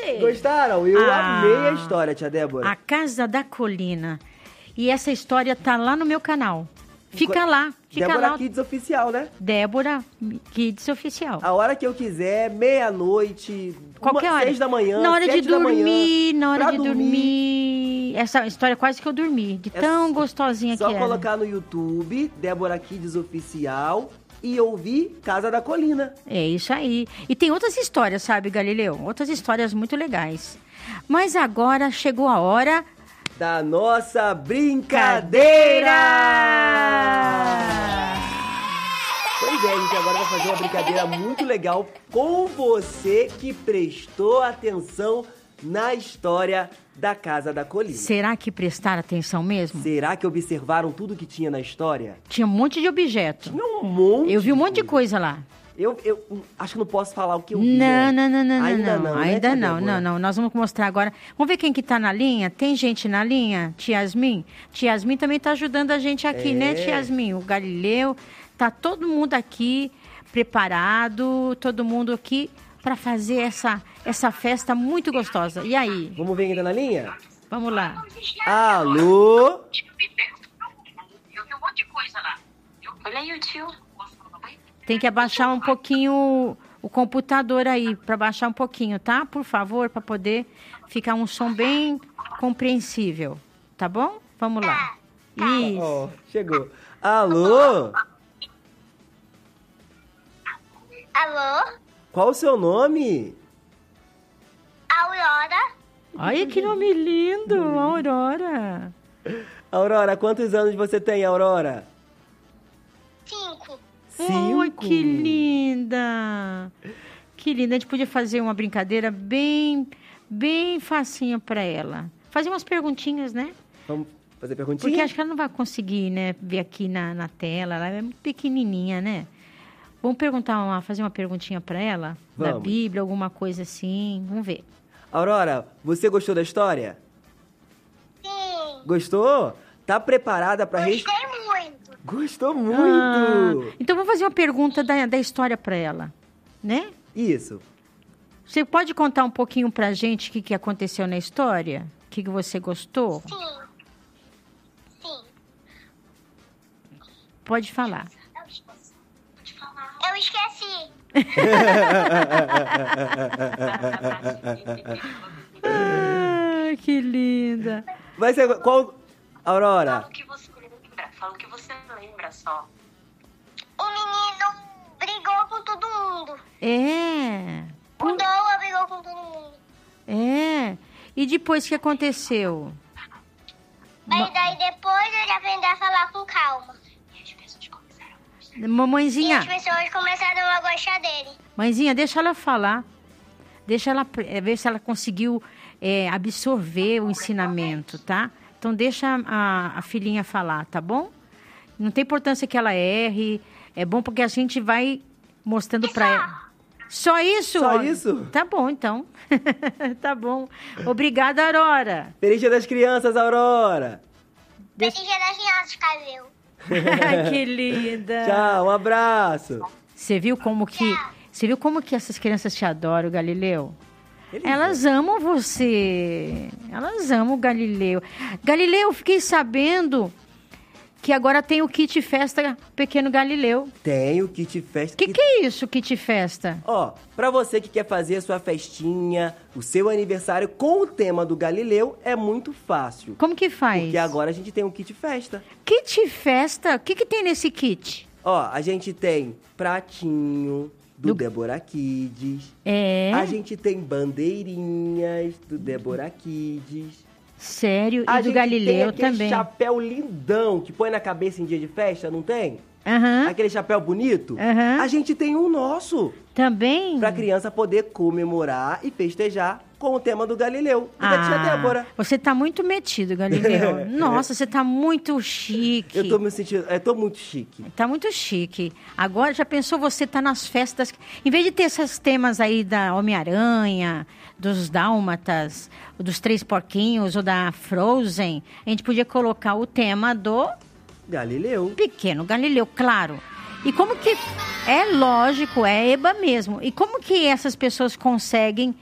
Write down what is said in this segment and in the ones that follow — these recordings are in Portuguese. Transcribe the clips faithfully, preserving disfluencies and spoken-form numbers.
gostei. Gostaram? Eu Ah, amei a história, tia Débora. A Casa da Colina. E essa história tá lá no meu canal. Fica lá, fica Débora lá. Kids Oficial, né? Débora Kids Oficial. A hora que eu quiser, meia-noite, Qualquer uma, hora. seis da manhã, Na hora de sete da manhã, dormir, na hora pra de dormir. Essa história quase que eu dormi, de É tão gostosinha que Só era. colocar no YouTube, Débora Kids Oficial, e ouvir Casa da Colina. É isso aí. E tem outras histórias, sabe, Galileu? Outras histórias muito legais. Mas agora chegou a hora Da nossa brincadeira! Pois é, gente, agora vai fazer uma brincadeira muito legal com você que prestou atenção na história da Casa da Colina. Será que prestaram atenção mesmo? Será que observaram tudo que tinha na história? Tinha um monte de objeto. Tinha um monte. Eu vi um monte de coisa. coisa lá. Eu, eu acho que não posso falar o que eu vi, Não, né? não, não, não, Ainda não. não, né, Ainda tia não, Débora? não, não. Nós vamos mostrar agora. Vamos ver quem que tá na linha? Tem gente na linha? Tia Yasmin? Tia Yasmin também tá ajudando a gente aqui, É. né, Tia Yasmin? O Galileu. Tá todo mundo aqui preparado, todo mundo aqui para fazer essa, essa festa muito gostosa. E aí? Vamos ver quem tá na linha? Vamos lá. Alô? Eu vi um monte de coisa lá. Olha aí o tio. Tem que abaixar um pouquinho o, o computador aí, para baixar um pouquinho, tá? Por favor, para poder ficar um som bem compreensível. Tá bom? Vamos lá. Isso. Ó, chegou. Alô? Alô? Qual o seu nome? Aurora? Olha que nome lindo, Aurora. Aurora, quantos anos você tem, Aurora? Cinco. Oi, que linda. Que linda. A gente podia fazer uma brincadeira bem, bem facinha para ela. Fazer umas perguntinhas, né? Vamos fazer perguntinha? Porque acho que ela não vai conseguir, né, ver aqui na, na tela. Ela é muito pequenininha, né? Vamos perguntar, uma, fazer uma perguntinha para ela? Da Vamos. Bíblia, alguma coisa assim. Vamos ver. Aurora, você gostou da história? Sim. Gostou? Tá preparada para Gostei responder? muito. Gostou muito! Ah, então vamos fazer uma pergunta da, da história para ela, né? Isso. Você pode contar um pouquinho pra gente o que, que aconteceu na história? O que, que você gostou? Sim. Sim. Pode falar. Eu esqueci. Ah, que linda. Vai ser qual... Aurora, Fala o que você lembra. Fala o que você lembra só. O menino brigou com todo mundo. É, O Noah brigou com todo mundo. é. E depois o que aconteceu? Mas daí depois ele aprendeu a falar com calma. E as pessoas começaram a gostar. E Mamãezinha, as pessoas começaram a gostar dele. mãezinha, deixa ela falar. Deixa ela eh, ver se ela conseguiu eh, absorver o ensinamento, tá? Então deixa a, a filhinha falar, tá bom? Não tem importância que ela erre. É bom porque a gente vai mostrando pra ela. Só isso? Só isso? Tá bom, então. Tá bom. Obrigada, Aurora. feliz dia das crianças, Aurora! Feliz dia das crianças, Calil. Que linda. Tchau, um abraço! Você viu como que, você viu como que essas crianças te adoram, Galileu? Eles Elas amam você. Elas amam o Galileu. Galileu, fiquei sabendo que agora tem o kit festa Pequeno Galileu. Tem o kit festa. O que, que é isso, kit festa? Ó, pra você que quer fazer a sua festinha, o seu aniversário com o tema do Galileu, é muito fácil. Como que faz? Porque agora a gente tem um kit festa. Kit festa? O que, que tem nesse kit? Ó, a gente tem pratinho do Do- Débora Kids. É, A gente tem bandeirinhas do Débora Kids. sério, A e do gente Galileu tem aquele também. chapéu lindão que põe na cabeça em dia de festa, não tem? Aham, Aquele chapéu bonito. Aham. A gente tem um nosso. também? Pra criança poder comemorar e festejar com o tema do Galileu e da tia Débora. Você tá muito metido, Galileu. Nossa, você tá muito chique. Eu tô me sentindo... Eu tô muito chique. Tá muito chique. Agora, já pensou você tá nas festas... Em vez de ter esses temas aí da Homem-Aranha, dos Dálmatas, dos Três Porquinhos ou da Frozen, a gente podia colocar o tema do Galileu. Pequeno Galileu, claro. E como que... É lógico, é Eba mesmo. E como que essas pessoas conseguem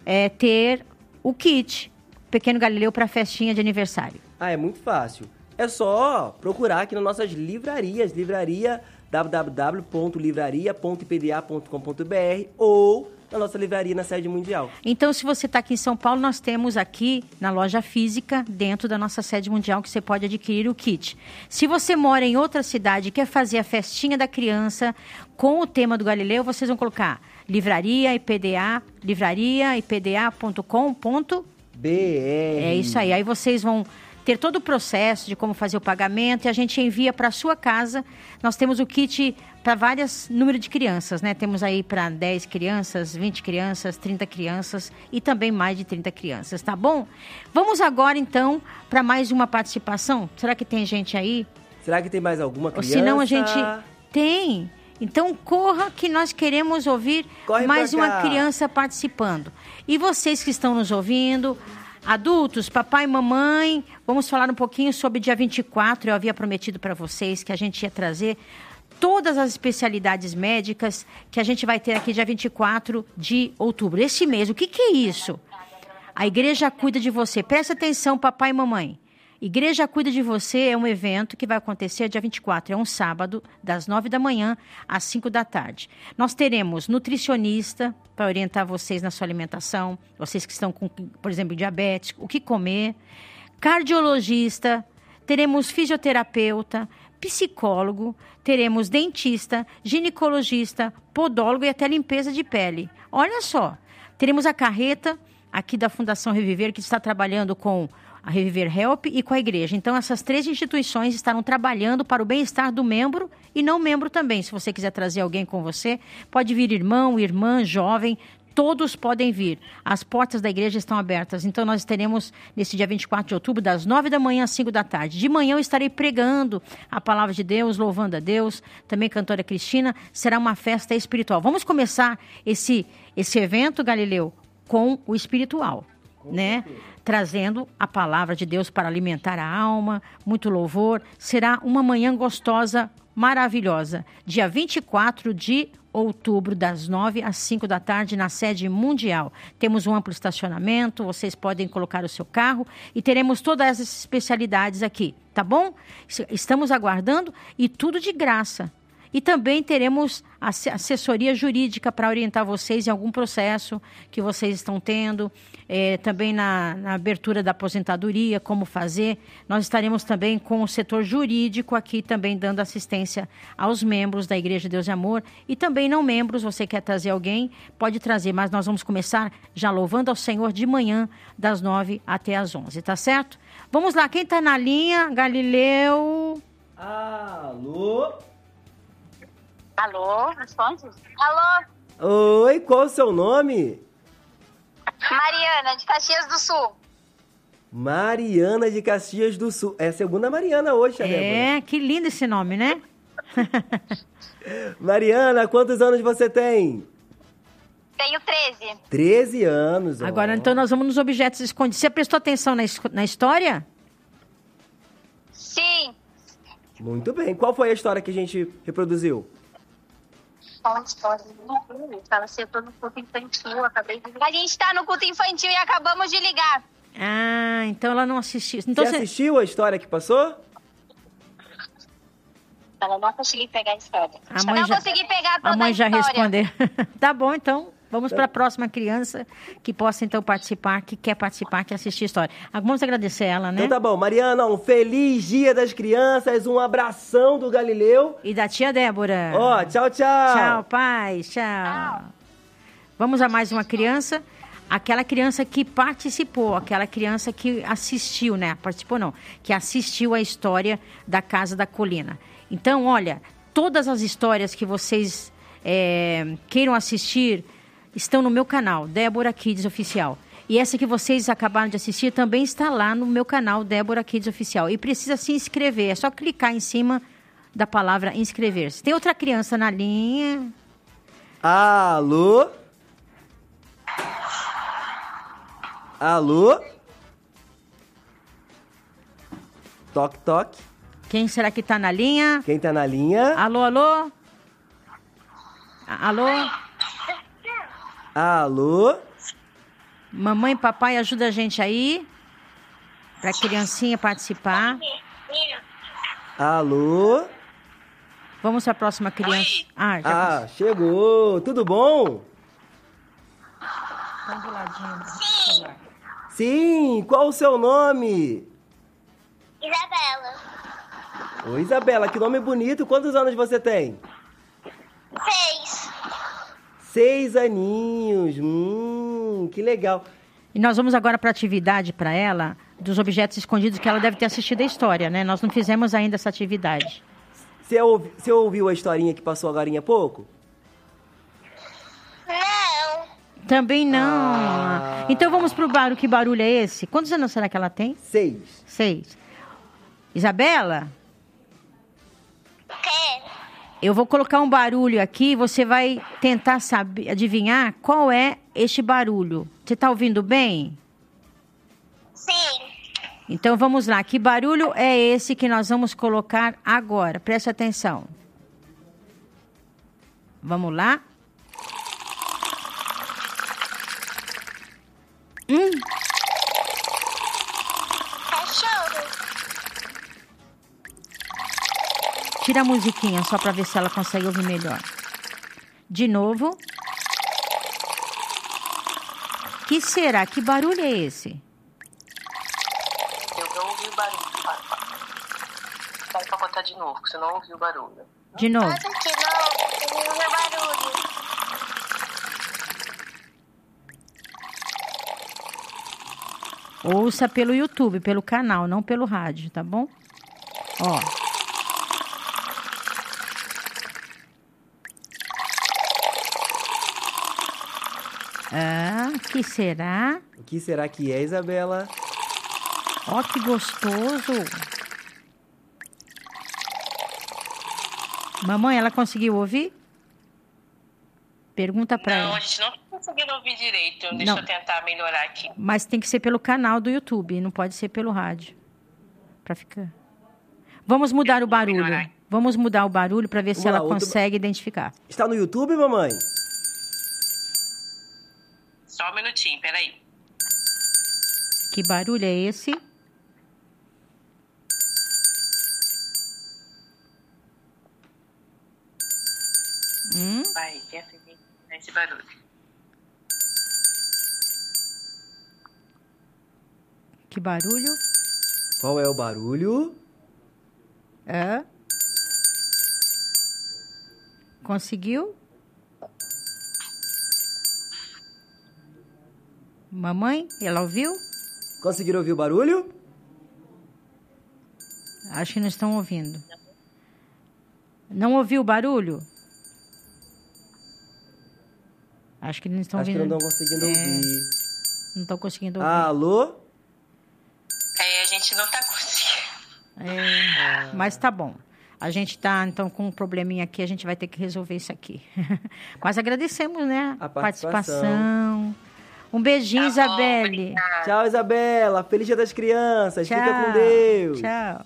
é, ter o kit Pequeno Galileu para festinha de aniversário? Ah, é muito fácil. É só procurar aqui nas nossas livrarias, livraria w w w ponto livraria ponto i p d a ponto com ponto b r ou na nossa livraria na sede mundial. Então, se você está aqui em São Paulo, nós temos aqui na loja física, dentro da nossa sede mundial, que você pode adquirir o kit. Se você mora em outra cidade e quer fazer a festinha da criança com o tema do Galileu, vocês vão colocar livraria I P D A, livraria I P D A ponto com ponto B R. É isso aí. Aí vocês vão ter todo o processo de como fazer o pagamento e a gente envia para a sua casa. Nós temos o kit para vários números de crianças, né? Temos aí para dez crianças, vinte crianças, trinta crianças e também mais de trinta crianças, tá bom? Vamos agora, então, para mais uma participação. Será que tem gente aí? Será que tem mais alguma criança? Ou senão a gente... Tem. Então, corra que nós queremos ouvir Corre mais uma cá. criança participando. E vocês que estão nos ouvindo... Adultos, papai e mamãe, vamos falar um pouquinho sobre dia vinte e quatro. Eu havia prometido para vocês que a gente ia trazer todas as especialidades médicas que a gente vai ter aqui dia vinte e quatro de outubro. Esse mês, o que, que é isso? A Igreja Cuida de Você. Presta atenção, papai e mamãe. Igreja Cuida de Você é um evento que vai acontecer dia vinte e quatro, é um sábado, das nove da manhã às cinco da tarde. Nós teremos nutricionista para orientar vocês na sua alimentação, vocês que estão com, por exemplo, diabetes, o que comer, cardiologista, teremos fisioterapeuta, psicólogo, teremos dentista, ginecologista, podólogo e até limpeza de pele. Olha só, teremos a carreta aqui da Fundação Reviver, que está trabalhando com a Reviver Help e com a igreja. Então, essas três instituições estarão trabalhando para o bem-estar do membro e não membro também. Se você quiser trazer alguém com você, pode vir irmão, irmã, jovem, todos podem vir. As portas da igreja estão abertas. Então, nós teremos, nesse dia vinte e quatro de outubro, das nove da manhã às cinco da tarde. De manhã eu estarei pregando a palavra de Deus, louvando a Deus. Também cantora Cristina. Será uma festa espiritual. Vamos começar esse, esse evento, Galileu, com o espiritual, né? Trazendo a palavra de Deus para alimentar a alma, muito louvor. Será uma manhã gostosa, maravilhosa. Dia vinte e quatro de outubro, das nove às cinco da tarde, na sede mundial. Temos um amplo estacionamento, vocês podem colocar o seu carro e teremos todas essas especialidades aqui, tá bom? Estamos aguardando e tudo de graça. E também teremos assessoria jurídica para orientar vocês em algum processo que vocês estão tendo, é, também na, na abertura da aposentadoria, como fazer. Nós estaremos também com o setor jurídico aqui, também dando assistência aos membros da Igreja Deus e Amor. E também não membros, você quer trazer alguém, pode trazer, mas nós vamos começar já louvando ao Senhor de manhã, das nove até as onze, tá certo? Vamos lá, quem está na linha? Galileu. Alô? Alô, responde? Alô, Oi, qual o seu nome? Mariana, de Caxias do Sul. Mariana de Caxias do Sul. É a segunda Mariana hoje, tá, Débora? É, que lindo esse nome, né? Mariana, quantos anos você tem? Tenho treze. treze anos. ó. Agora, então, nós vamos nos objetos escondidos. Você prestou atenção na, esco- na história? Sim. Muito bem. Qual foi a história que a gente reproduziu? Fala a história. Fala assim, eu tô no culto infantil, acabei de... A gente tá no culto infantil e acabamos de ligar. Ah, então ela não assistiu. Então, você você... assistiu a história que passou? Ela não consegui pegar a história. A mãe Não já, consegui pegar toda a mãe já história. respondeu. Tá bom, então. Vamos para a próxima criança que possa, então, participar, que quer participar, que assistir a história. Ah, vamos agradecer ela, né? Então tá bom. Mariana, um feliz Dia das Crianças, um abração do Galileu. E da tia Débora. Ó, tchau, tchau. Tchau, pai. Tchau. Vamos a mais uma criança. Aquela criança que participou, aquela criança que assistiu, né? Participou não, que assistiu a história da Casa da Colina. Então, olha, todas as histórias que vocês é, queiram assistir estão no meu canal, Débora Kids Oficial. E essa que vocês acabaram de assistir também está lá no meu canal, Débora Kids Oficial. E precisa se inscrever, é só clicar em cima da palavra inscrever-se. Tem outra criança na linha. Alô? Alô? Toque, toque. Quem será que está na linha? Quem tá na linha? Alô, alô? A- Alô? Alô? Mamãe e papai, ajuda a gente aí. Pra criancinha participar. Alô? Vamos para a próxima criança. Oi. Ah, já Ah, chegou. Tudo bom? Tá do ladinho do celular. Sim, qual o seu nome? Isabela. Oi, Isabela, que nome bonito. Quantos anos você tem? Seis. Seis aninhos. Hum, que legal. E nós vamos agora para a atividade para ela, dos objetos escondidos, que ela deve ter assistido a história, né? Nós não fizemos ainda essa atividade. Você, ouvi, você ouviu a historinha que passou agora há pouco? Não. Também não. Ah. Então vamos pro barulho. Que barulho é esse? Quantos anos será que ela tem? Seis. Seis. Isabela, Quero. eu vou colocar um barulho aqui. Você vai tentar saber, adivinhar qual é este barulho. Você está ouvindo bem? Sim. Então vamos lá. Que barulho é esse que nós vamos colocar agora? Preste atenção. Vamos lá. Hum. Cachorro. Tira a musiquinha só para ver se ela consegue ouvir melhor. De novo. Que será? Que barulho é esse? Eu não ouvi o barulho. Vai pra botar de novo, que você não ouviu o barulho. De novo. Bota de novo. Eu não ouvi barulho. Ouça pelo YouTube, pelo canal, não pelo rádio, tá bom? Ó. Ah, que será? O que será que é, Isabela? Ó, que gostoso. Mamãe, ela conseguiu ouvir? Pergunta pra Não, ela. a gente não tá conseguindo ouvir direito. Deixa Não. eu tentar melhorar aqui. Mas tem que ser pelo canal do YouTube, não pode ser pelo rádio. Pra ficar. Vamos mudar o barulho. Melhorar. Vamos mudar o barulho pra ver se Vamos ela lá, outro- consegue identificar. Está no YouTube, mamãe? Só um minutinho, peraí. Que barulho é esse? Hum? Vai, tenta entender esse barulho. Que barulho? Qual é o barulho? É? Conseguiu? Mamãe, ela ouviu? Conseguiram ouvir o barulho? Acho que não estão ouvindo. Não ouviu o barulho? Acho que não estão Acho que ouvindo. não estão conseguindo É, ouvir. Não estão conseguindo ouvir. Alô? É, a gente não tá conseguindo. É, mas tá bom. A gente tá, então, com um probleminha aqui, a gente vai ter que resolver isso aqui. Mas agradecemos, né? A participação. Um beijinho, Tá bom, Isabelle. obrigada. Tchau, Isabela. Feliz Dia das Crianças. Tchau. Fica com Deus. Tchau.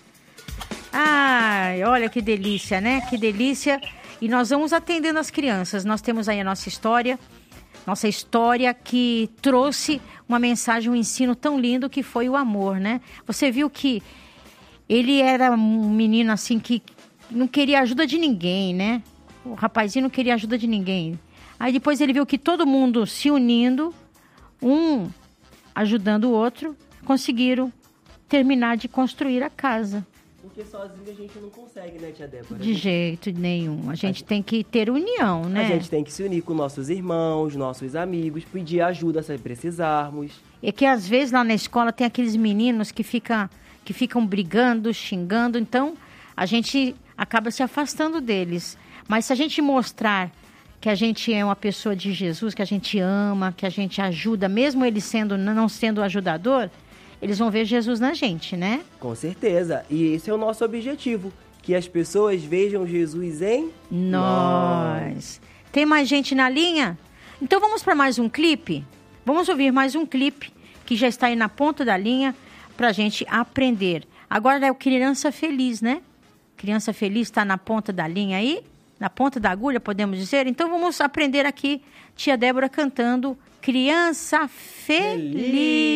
Ai, olha que delícia, né? Que delícia. E nós vamos atendendo as crianças. Nós temos aí a nossa história, nossa história que trouxe uma mensagem, um ensino tão lindo que foi o amor, né? Você viu que ele era um menino assim que não queria ajuda de ninguém, né? O rapazinho não queria ajuda de ninguém. Aí depois ele viu que todo mundo se unindo, um ajudando o outro, conseguiram terminar de construir a casa. Porque sozinho a gente não consegue, né, tia Débora? De jeito nenhum. A gente tem que ter união, né? A gente tem que se unir com nossos irmãos, nossos amigos, pedir ajuda se precisarmos. É que às vezes lá na escola tem aqueles meninos que, fica, que ficam brigando, xingando. Então, a gente acaba se afastando deles. Mas se a gente mostrar que a gente é uma pessoa de Jesus, que a gente ama, que a gente ajuda, mesmo ele sendo, não sendo ajudador, eles vão ver Jesus na gente, né? Com certeza. E esse é o nosso objetivo. Que as pessoas vejam Jesus em Nós. Tem mais gente na linha? Então vamos para mais um clipe? Vamos ouvir mais um clipe que já está aí na ponta da linha para a gente aprender. Agora é o Criança Feliz, né? Criança Feliz está na ponta da linha aí? na ponta da agulha, podemos dizer. Então, vamos aprender aqui, tia Débora cantando Criança Feliz. Feliz.